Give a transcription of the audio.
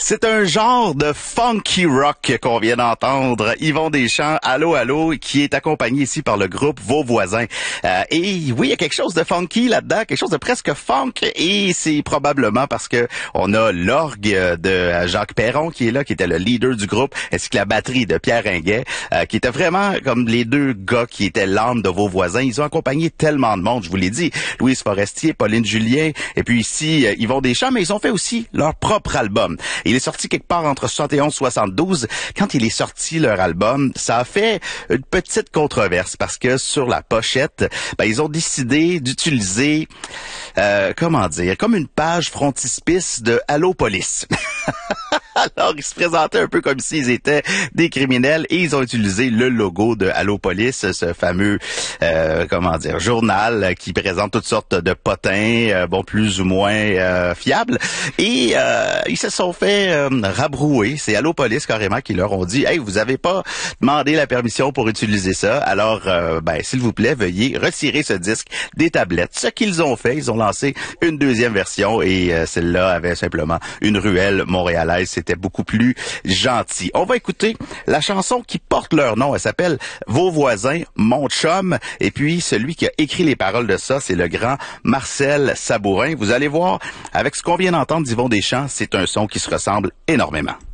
C'est un genre de funky rock qu'on vient d'entendre. Yvon Deschamps, Allô, allô, qui est accompagné ici par le groupe Vos Voisins. Et oui, il y a quelque chose de funky là-dedans, quelque chose de presque funk, et c'est probablement parce que on a l'orgue de Jacques Perron qui est là, qui était le leader du groupe, ainsi que la batterie de Pierre Ringuet, qui était vraiment comme les deux gars qui étaient l'âme de Vos Voisins. Ils ont accompagné tellement de monde, je vous l'ai dit. Louise Forestier, Pauline Julien, et puis ici, Yvon Deschamps, mais ils ont fait aussi leur propre album. Il est sorti quelque part entre 71 et 72. Quand il est sorti, leur album, ça a fait une petite controverse parce que sur la pochette, ils ont décidé d'utiliser, comme une page frontispice de Allô Police. Alors, ils se présentaient un peu comme s'ils étaient des criminels et ils ont utilisé le logo de Allô Police, ce fameux, journal qui présente toutes sortes de potins, plus ou moins fiables. Et ils se sont fait rabrouer. C'est Allô Police carrément qui leur ont dit « Hey, vous avez pas demandé la permission pour utiliser ça. Alors, s'il vous plaît, veuillez retirer ce disque des tablettes. » Ce qu'ils ont fait, ils ont lancé une deuxième version et celle-là avait simplement une ruelle montréalaise. C'était beaucoup plus gentil. On va écouter la chanson qui porte leur nom. Elle s'appelle Vos Voisins, mon chum. Et puis, celui qui a écrit les paroles de ça, c'est le grand Marcel Sabourin. Vous allez voir, avec ce qu'on vient d'entendre d'Yvon Deschamps, c'est un son qui se ressemble énormément.